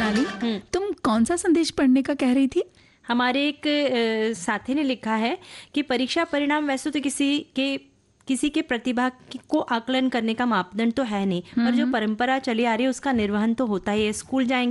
सोनाली, तुम कौन सा संदेश पढ़ने का कह रही थी? हमारे एक साथी ने लिखा है कि परीक्षा परिणाम वैसे तो किसी के प्रतिभा को आकलन करने का मापदंड तो है नहीं, पर जो परंपरा चली आ रही है उसका निर्वहन तो होता ही है। स्कूल जाएंगे